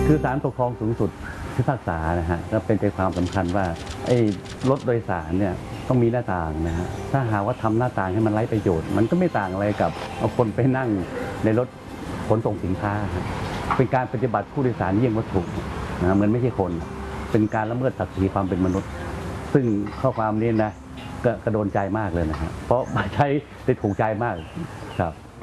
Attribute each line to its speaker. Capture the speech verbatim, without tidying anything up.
Speaker 1: คือศาลปกครองสูงสุดพิพากษานะฮะก็เป็นใจความสำคัญว่าไอ้รถโดยสารเนี่ยต้องมีหน้าต่างนะฮะถ้าหากว่าทำหน้าต่างให้มันไร้ประโยชน์มันก็ไม่ต่างอะไรกับเอาคนไปนั่งในรถขนส่งสินค้าเป็นการปฏิบัติผู้โดยสารเยี่ยงวัตถุนะเหมือนไม่ใช่คนเป็นการละเมิดศักดิ์ศรีความเป็นมนุษย์ซึ่งข้อความนี้นะก็กระโดนใจมากเลยนะฮะเพราะใช้ได้ถูกใจมากครับ